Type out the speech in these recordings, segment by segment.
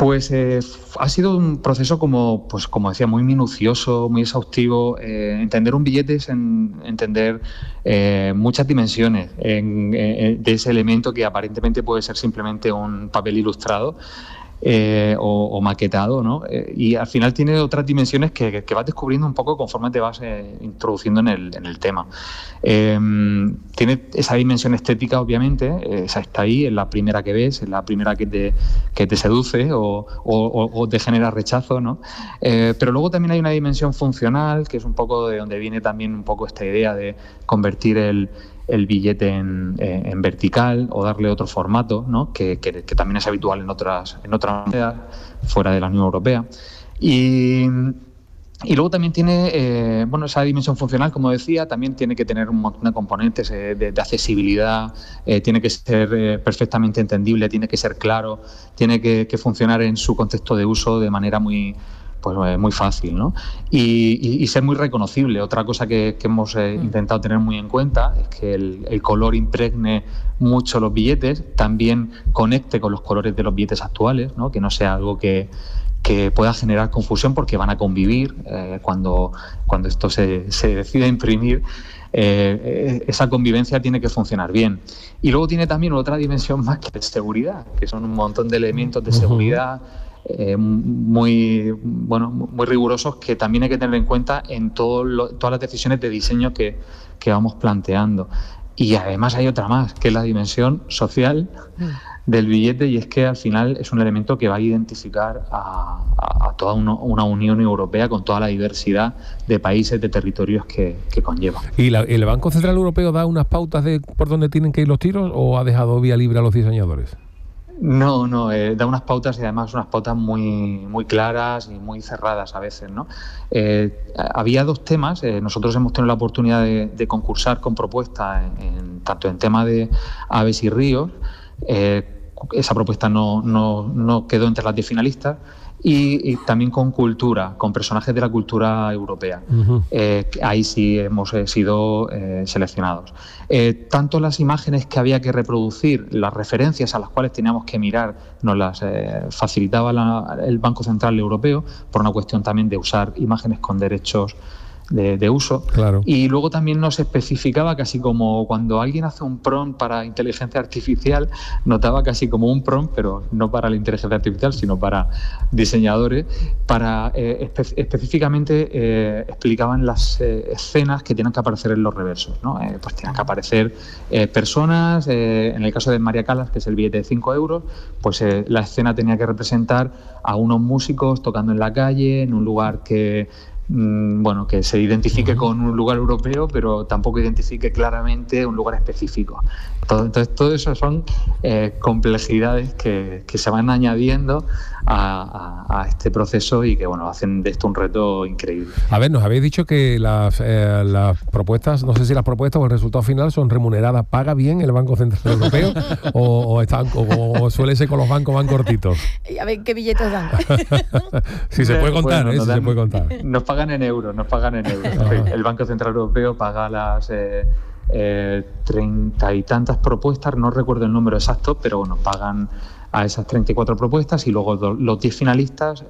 Pues ha sido un proceso como decía, muy minucioso, muy exhaustivo. Entender un billete es entender muchas dimensiones de ese elemento que aparentemente puede ser simplemente un papel ilustrado o maquetado, ¿no? Y al final tiene otras dimensiones que vas descubriendo un poco conforme te vas introduciendo en el tema. Tiene esa dimensión estética, obviamente, esa está ahí, es la primera que ves, es la primera que te seduce o te genera rechazo, ¿no? Pero luego también hay una dimensión funcional, que es un poco de donde viene también un poco esta idea de convertir el billete en vertical o darle otro formato, ¿no? que también es habitual en otras monedas fuera de la Unión Europea. Y luego también tiene esa dimensión funcional, como decía, también tiene que tener un montón de componentes de accesibilidad, tiene que ser perfectamente entendible, tiene que ser claro, tiene que funcionar en su contexto de uso de manera muy fácil, ¿no? Y ser muy reconocible. Otra cosa que hemos intentado tener muy en cuenta es que el color impregne mucho los billetes, también conecte con los colores de los billetes actuales, ¿no? Que no sea algo que pueda generar confusión, porque van a convivir cuando esto se decide imprimir. Esa convivencia tiene que funcionar bien. Y luego tiene también otra dimensión más, que es seguridad, que son un montón de elementos de seguridad muy rigurosos, que también hay que tener en cuenta en todas las decisiones de diseño que vamos planteando. Y además hay otra más, que es la dimensión social del billete, y es que al final es un elemento que va a identificar a toda una Unión Europea con toda la diversidad de países, de territorios que conlleva. ¿Y el Banco Central Europeo da unas pautas de por dónde tienen que ir los tiros, o ha dejado vía libre a los diseñadores? No, da unas pautas, y además unas pautas muy, muy claras y muy cerradas a veces, ¿no? Había dos temas. Nosotros hemos tenido la oportunidad de concursar con propuestas tanto en tema de aves y ríos. Esa propuesta no quedó entre las 10 finalistas. Y también con cultura, con personajes de la cultura europea. Ahí sí hemos sido seleccionados. Tanto las imágenes que había que reproducir, las referencias a las cuales teníamos que mirar, nos las facilitaba el Banco Central Europeo, por una cuestión también de usar imágenes con derechos de uso. Claro. Y luego también nos especificaba, casi como cuando alguien hace un prompt para inteligencia artificial, notaba casi como un prompt, pero no para la inteligencia artificial, sino para diseñadores, para específicamente explicaban las escenas que tienen que aparecer en los reversos, ¿no? Pues tienen que aparecer personas, en el caso de María Callas, que es el billete de 5 euros, pues la escena tenía que representar a unos músicos tocando en la calle, en un lugar que se identifique con un lugar europeo, pero tampoco identifique claramente un lugar específico. Entonces, todo eso son complejidades que se van añadiendo a este proceso, y que hacen de esto un reto increíble. A ver, nos habéis dicho que las propuestas, no sé si las propuestas o el resultado final son remuneradas. ¿Paga bien el Banco Central Europeo o suele ser con los bancos van cortitos? A ver qué billetes dan. Si se puede contar, si se puede contar. Nos pagan en euros. El Banco Central Europeo paga las 30 y tantas propuestas, no recuerdo el número exacto, pero pagan a esas 34 propuestas, y luego los 10 finalistas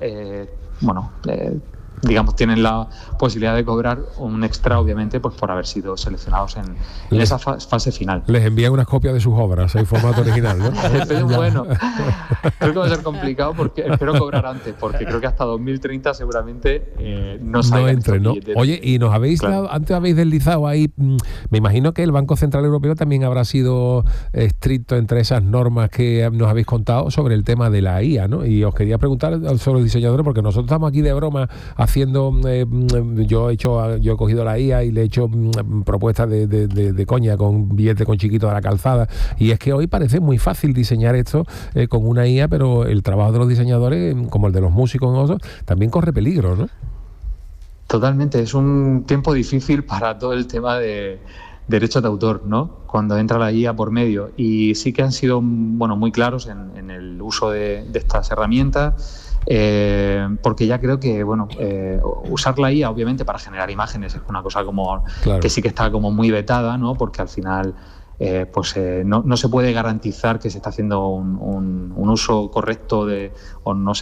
tienen la posibilidad de cobrar un extra, obviamente, pues por haber sido seleccionados en esa fase final. Les envían unas copias de sus obras en formato original, ¿no? Bueno, creo que va a ser complicado, porque espero cobrar antes, porque creo que hasta 2030 seguramente no entre, ¿no? Oye, y nos habéis dado, antes habéis deslizado ahí, me imagino que el Banco Central Europeo también habrá sido estricto entre esas normas que nos habéis contado sobre el tema de la IA, ¿no? Y os quería preguntar sobre los diseñadores, porque nosotros estamos aquí de broma haciendo, yo he cogido la IA y le he hecho propuestas de coña con billetes con chiquitos de la calzada, y es que hoy parece muy fácil diseñar esto con una IA, pero el trabajo de los diseñadores, como el de los músicos, también corre peligro, ¿no? Totalmente, es un tiempo difícil para todo el tema de derechos de autor, ¿no? Cuando entra la IA por medio, y sí que han sido muy claros en el uso de estas herramientas. Porque ya creo que usar la IA, obviamente, para generar imágenes es una cosa que sí que está como muy vetada, ¿no? Porque al final no se puede garantizar que se está haciendo un uso correcto o no se